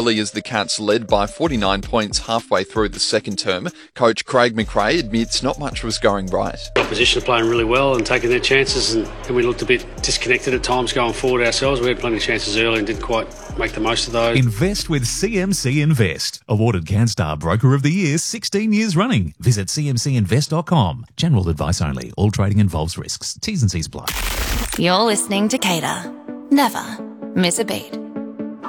early as the Cats led by 49 points halfway through the second term. Coach Craig McRae admits not much was going right. The opposition are playing really well and taking their chances, and we looked a bit disconnected at times going forward ourselves. We had plenty of chances early and didn't quite make the most of those. Invest with CMC Invest. Awarded CanStar Broker of the Year 16 years running. Visit cmcinvest.com. General advice only. All trading involves risks. T's and C's apply. You're listening to Cater. Never miss a beat.